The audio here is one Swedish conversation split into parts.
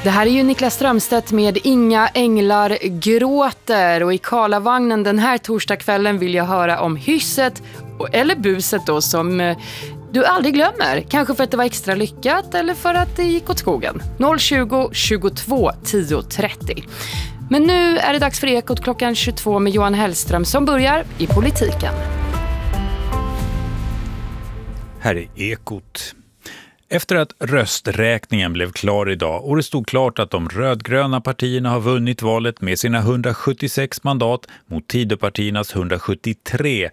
Det här är ju Niklas Strömstedt med Inga änglar gråter, och i Karlavagnen den här torsdagskvällen vill jag höra om hysset eller buset då som du aldrig glömmer. Kanske för att det var extra lyckat eller för att det gick åt skogen. 020 22 10 30. Men nu är det dags för Ekot klockan 22 med Johan Hellström som börjar i politiken. Här är Ekot. Efter att rösträkningen blev klar idag och det stod klart att de rödgröna partierna har vunnit valet med sina 176 mandat mot Tidöpartiernas 173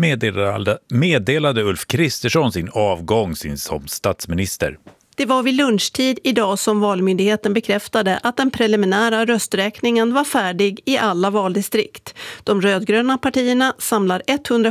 meddelade Ulf Kristersson sin avgång som statsminister. Det var vid lunchtid idag som Valmyndigheten bekräftade att den preliminära rösträkningen var färdig i alla valdistrikt. De rödgröna partierna samlar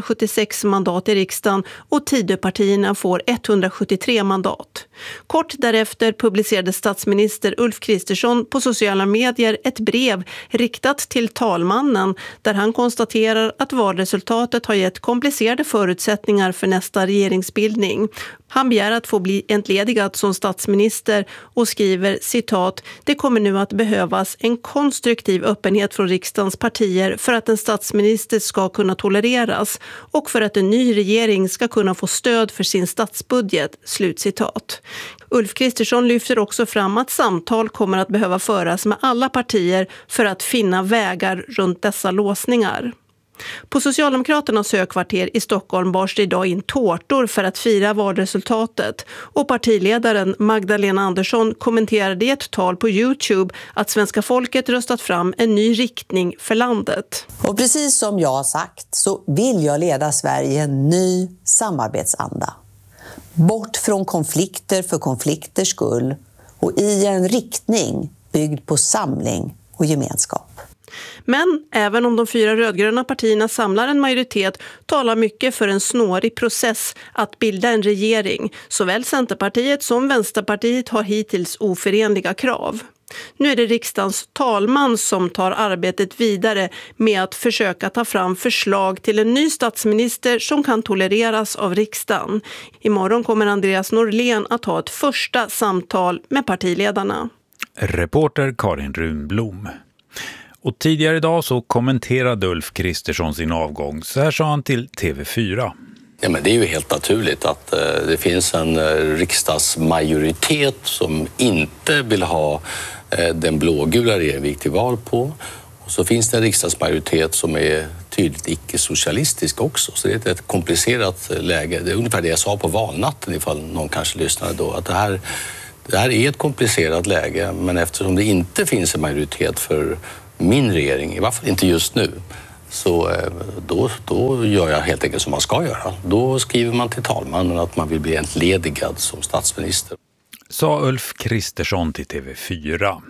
176 mandat i riksdagen och Tidöpartierna får 173 mandat. Kort därefter publicerade statsminister Ulf Kristersson på sociala medier ett brev riktat till talmannen där han konstaterar att valresultatet har gett komplicerade förutsättningar för nästa regeringsbildning. Han begär att få bli entledigad som statsminister och skriver citat: "Det kommer nu att behövas en konstruktiv öppenhet från riksdagens partier för att en statsminister ska kunna tolereras och för att en ny regering ska kunna få stöd för sin statsbudget." Slutcitat. Ulf Kristersson lyfter också fram att samtal kommer att behöva föras med alla partier för att finna vägar runt dessa låsningar. På Socialdemokraternas högkvarter i Stockholm bars det idag in tårtor för att fira valresultatet, och partiledaren Magdalena Andersson kommenterade i ett tal på YouTube att svenska folket röstat fram en ny riktning för landet. Och precis som jag har sagt så vill jag leda Sverige i en ny samarbetsanda. Bort från konflikter för konflikters skull och i en riktning byggd på samling och gemenskap. Men även om de 4 rödgröna partierna samlar en majoritet talar mycket för en snårig process att bilda en regering. Såväl Centerpartiet som Vänsterpartiet har hittills oförenliga krav. Nu är det riksdagens talman som tar arbetet vidare med att försöka ta fram förslag till en ny statsminister som kan tolereras av riksdagen. Imorgon kommer Andreas Norlén att ha ett första samtal med partiledarna. Reporter Karin Runblom. Och tidigare idag så kommenterade Ulf Kristersson sin avgång. Så här sa han till TV4. Ja, men det är ju helt naturligt att det finns en riksdagsmajoritet som inte vill ha den blågula regeringen vi gick till val på. Och så finns det en riksdagsmajoritet som är tydligt icke-socialistisk också. Så det är ett komplicerat läge. Det är ungefär det jag sa på valnatten ifall någon kanske lyssnade då. Att det här är ett komplicerat läge, men eftersom det inte finns en majoritet för min regering, i varje fall inte just nu, så då gör jag helt enkelt som man ska göra. Då skriver man till talmannen att man vill bli entledigad som statsminister. Sa Ulf Kristersson till TV4.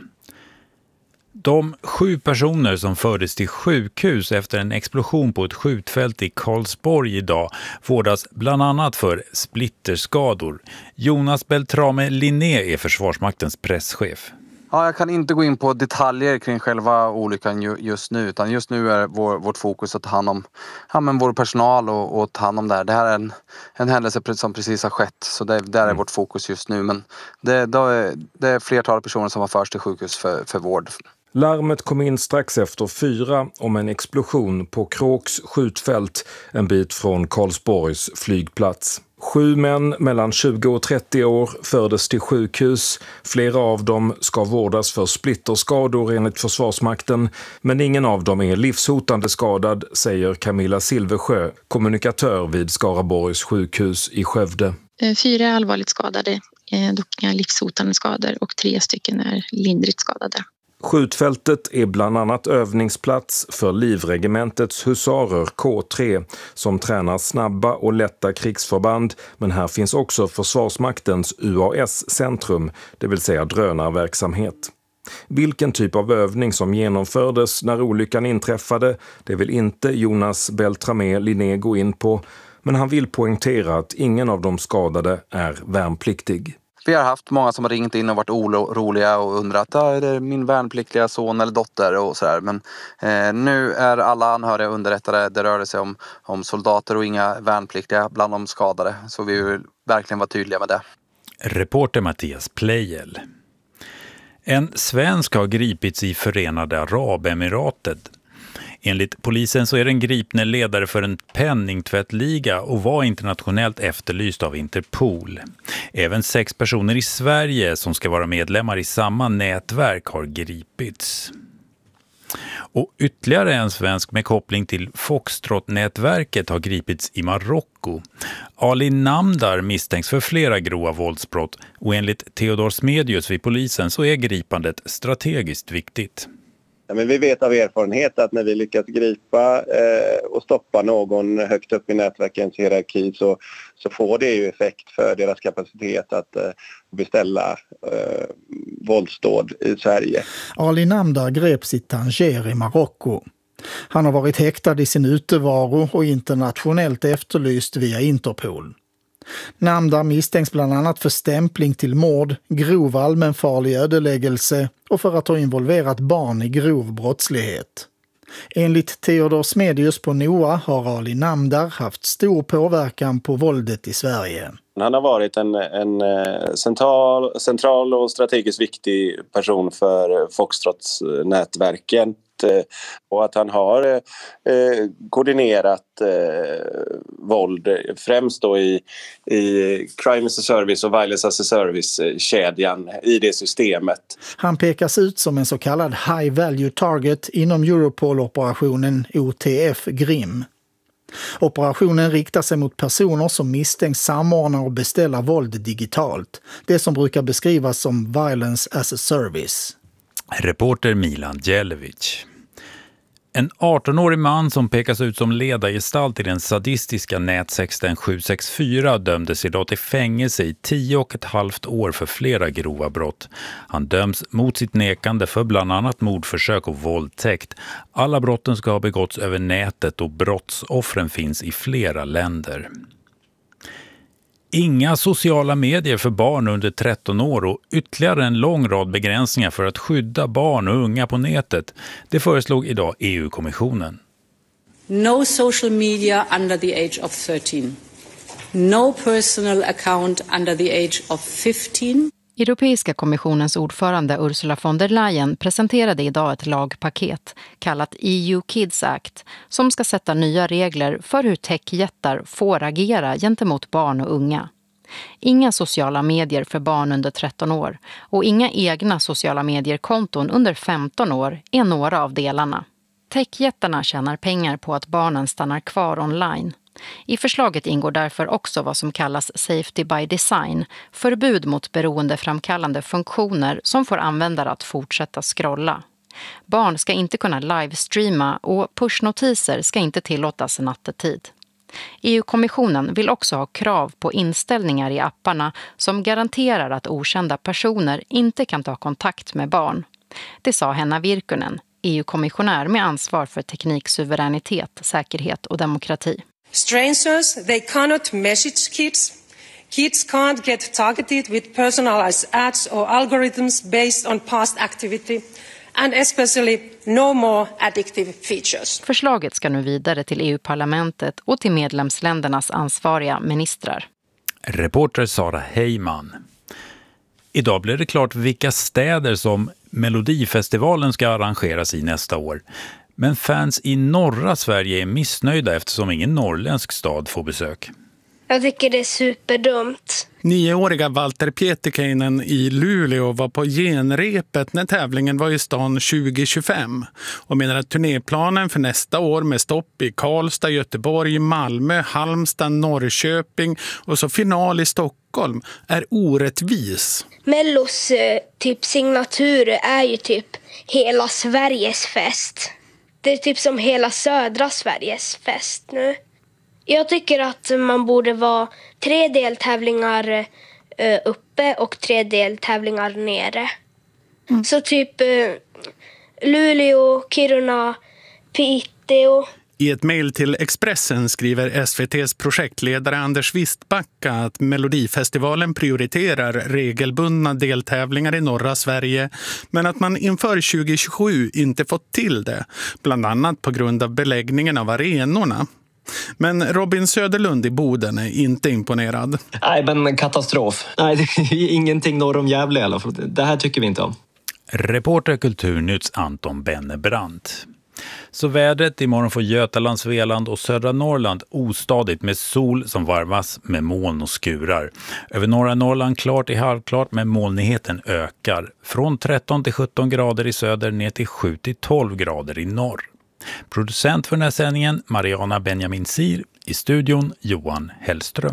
De 7 personer som fördes till sjukhus efter en explosion på ett skjutfält i Karlsborg idag vårdas bland annat för splitterskador. Jonas Beltrame Linné är Försvarsmaktens presschef. Ja, jag kan inte gå in på detaljer kring själva olyckan just nu, utan just nu är vårt fokus att ta hand om vår personal och ta hand om det här. Det här är en händelse som precis har skett, så där är vårt fokus just nu. Men det är flertal personer som har förts till sjukhus för vård. Larmet kom in strax efter 4 om en explosion på Kråks skjutfält en bit från Karlsborgs flygplats. 7 män mellan 20 och 30 år fördes till sjukhus. Flera av dem ska vårdas för splitterskador enligt Försvarsmakten, men ingen av dem är livshotande skadad, säger Camilla Silversjö, kommunikatör vid Skaraborgs sjukhus i Skövde. 4 är allvarligt skadade, dock inga livshotande skador, och 3 stycken är lindrigt skadade. Skjutfältet är bland annat övningsplats för livregementets husarer K3 som tränar snabba och lätta krigsförband, men här finns också Försvarsmaktens UAS-centrum, det vill säga drönarverksamhet. Vilken typ av övning som genomfördes när olyckan inträffade, det vill inte Jonas Beltrame Linné gå in på, men han vill poängtera att ingen av de skadade är värnpliktig. Vi har haft många som har ringt in och varit oroliga och undrat, är det min värnpliktiga son eller dotter och sådär. Men nu är alla anhöriga underrättade. Det rör sig om soldater och inga värnpliktiga bland de skadade. Så vi vill verkligen vara tydliga med det. Reporter Mattias Plejel. En svensk har gripits i Förenade Arabemiratet. Enligt polisen så är den gripne ledare för en penningtvättliga och var internationellt efterlyst av Interpol. Även 6 personer i Sverige som ska vara medlemmar i samma nätverk har gripits. Och ytterligare en svensk med koppling till Foxtrot-nätverket har gripits i Marocko. Ali Namdar misstänks för flera grova våldsbrott och enligt Theodor Smedius vid polisen så är gripandet strategiskt viktigt. Ja, men vi vet av erfarenhet att när vi lyckas gripa och stoppa någon högt upp i nätverkens hierarki så får det ju effekt för deras kapacitet att beställa våldsdåd i Sverige. Ali Namdar greps i Tanger i Marocko. Han har varit häktad i sin utevaro och internationellt efterlyst via Interpol. Namdar misstänks bland annat för stämpling till mord, grov allmänfarlig ödeläggelse och för att ha involverat barn i grov brottslighet. Enligt Theodor Smedius på NOA har Ali Namdar haft stor påverkan på våldet i Sverige. Han har varit en central och strategiskt viktig person för Foxtrots-nätverken. Och att han har koordinerat våld främst då i Crime as a Service och Violence as a Service-kedjan i det systemet. Han pekas ut som en så kallad high value target inom Europol-operationen OTF Grim. Operationen riktar sig mot personer som misstänks samordna och beställa våld digitalt, det som brukar beskrivas som Violence as a Service. Reporter Milan Djelevic. En 18-årig man som pekas ut som ledargestalt i den sadistiska nätsexten 764 dömdes idag till fängelse i 10,5 år för flera grova brott. Han döms mot sitt nekande för bland annat mordförsök och våldtäkt. Alla brotten ska ha begåtts över nätet och brottsoffren finns i flera länder. Inga sociala medier för barn under 13 år och ytterligare en lång rad begränsningar för att skydda barn och unga på nätet. Det föreslog idag EU-kommissionen. No social media under the age of 13. No personal account under the age of 15. Europeiska kommissionens ordförande Ursula von der Leyen presenterade idag ett lagpaket kallat EU Kids Act som ska sätta nya regler för hur techjättar får agera gentemot barn och unga. Inga sociala medier för barn under 13 år och inga egna sociala medierkonton under 15 år är några av delarna. Techjättarna tjänar pengar på att barnen stannar kvar online. I förslaget ingår därför också vad som kallas safety by design, förbud mot beroendeframkallande funktioner som får användare att fortsätta scrolla. Barn ska inte kunna livestreama och pushnotiser ska inte tillåtas nattetid. EU-kommissionen vill också ha krav på inställningar i apparna som garanterar att okända personer inte kan ta kontakt med barn. Det sa Henna Virkkunen, EU-kommissionär med ansvar för tekniksuveränitet, säkerhet och demokrati. Strangers, they cannot message kids. Kids can't get targeted with personalized ads or algorithms based on past activity. And especially no more addictive features. Förslaget ska nu vidare till EU-parlamentet och till medlemsländernas ansvariga ministrar. Reporter Sara Heyman. Idag blir det klart vilka städer som Melodifestivalen ska arrangeras i nästa år. Men fans i norra Sverige är missnöjda eftersom ingen norrländsk stad får besök. Jag tycker det är superdumt. 9-åriga Walter Pietikinen i Luleå var på genrepet när tävlingen var i stan 2025 och menar att turnéplanen för nästa år med stopp i Karlstad, Göteborg, Malmö, Halmstad, Norrköping och så final i Stockholm är orättvis. Mellos typ signatur är ju typ hela Sveriges fest. Det är typ som hela södra Sveriges fest nu. Jag tycker att man borde vara 3 deltävlingar uppe och 3 deltävlingar nere. Så typ Luleå, Kiruna, Piteå. I ett mejl till Expressen skriver SVT:s projektledare Anders Wistbacka att Melodifestivalen prioriterar regelbundna deltävlingar i norra Sverige men att man inför 2027 inte fått till det, bland annat på grund av beläggningen av arenorna. Men Robin Söderlund i Boden är inte imponerad. Nej, men katastrof. Nej, det är ingenting norr om Gävle i alla fall. Det här tycker vi inte om. Reporter Kulturnytts Anton Bennebrant. Så vädret: imorgon får Götaland, Svealand och södra Norrland ostadigt med sol som varvas med moln och skurar. Över norra Norrland klart till halvklart, men molnigheten ökar. Från 13 till 17 grader i söder ner till 7 till 12 grader i norr. Producent för den här sändningen Mariana Benjamin Sir, i studion Johan Hellström.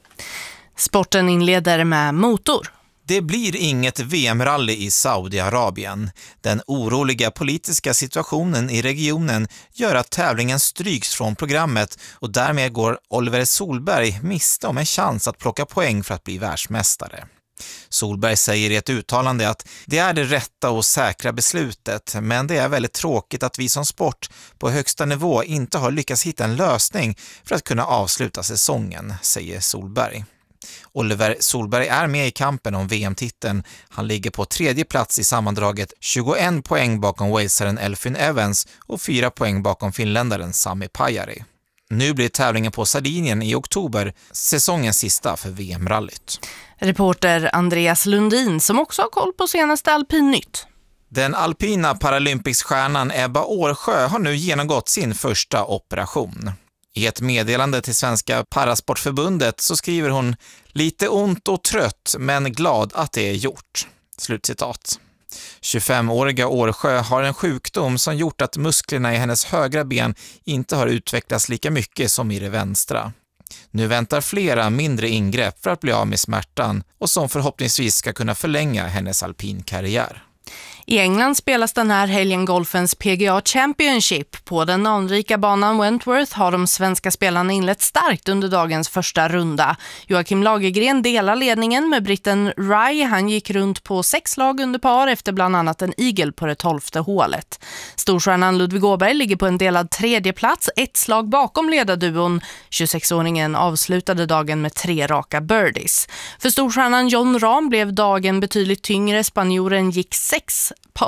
Sporten inleder med motor. Det blir inget VM-rally i Saudiarabien. Den oroliga politiska situationen i regionen gör att tävlingen stryks från programmet och därmed går Oliver Solberg miste om en chans att plocka poäng för att bli världsmästare. Solberg säger i ett uttalande att det är det rätta och säkra beslutet, men det är väldigt tråkigt att vi som sport på högsta nivå inte har lyckats hitta en lösning för att kunna avsluta säsongen, säger Solberg. Oliver Solberg är med i kampen om VM-titeln. Han ligger på 3:e plats i sammandraget, 21 poäng bakom walesaren Elfyn Evans och 4 poäng bakom finländaren Sami Pajari. Nu blir tävlingen på Sardinien i oktober, säsongens sista för VM-rallyt. Reporter Andreas Lundin som också har koll på senaste alpinnytt. Den alpina Paralympics-stjärnan Ebba Årsjö har nu genomgått sin första operation. I ett meddelande till Svenska Parasportförbundet så skriver hon: lite ont och trött men glad att det är gjort. Slutcitat. 25-åriga Årsjö har en sjukdom som gjort att musklerna i hennes högra ben inte har utvecklats lika mycket som i det vänstra. Nu väntar flera mindre ingrepp för att bli av med smärtan och som förhoppningsvis ska kunna förlänga hennes alpinkarriär. I England spelas den här helgen golfens PGA Championship. På den anrika banan Wentworth har de svenska spelarna inlett starkt under dagens första runda. Joakim Lagergren delar ledningen med britten Rye. Han gick runt på 6 slag under par efter bland annat en eagle på det 12:e hålet. Storstjärnan Ludvig Åberg ligger på en delad 3:e plats, 1 slag bakom ledarduon. 26-åringen avslutade dagen med 3 raka birdies. För storstjärnan Jon Rahm blev dagen betydligt tyngre. Spanjoren gick 6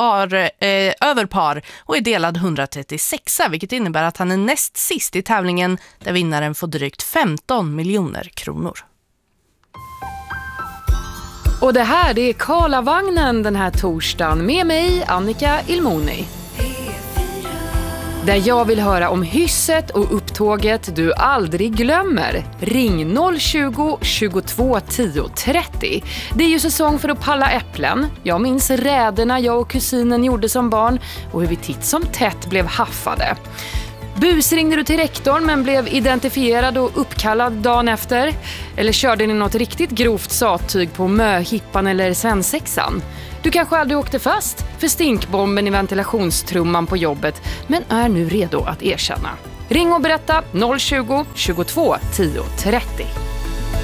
över par och är delad 136, vilket innebär att han är näst sist i tävlingen där vinnaren får drygt 15 miljoner kronor. Och det här är Karlavagnen den här torsdagen med mig, Annika Ilmoni. Där jag vill höra om hysset och upptåget du aldrig glömmer. Ring 020 22 10 30. Det är ju säsong för att palla äpplen. Jag minns räderna jag och kusinen gjorde som barn och hur vi titt som tätt blev haffade. Busringde du till rektorn men blev identifierad och uppkallad dagen efter? Eller körde ni något riktigt grovt sattyg på möhippan eller svensexan? Du kanske aldrig åkte fast för stinkbomben i ventilationstrumman på jobbet men är nu redo att erkänna. Ring och berätta 020 22 10 30.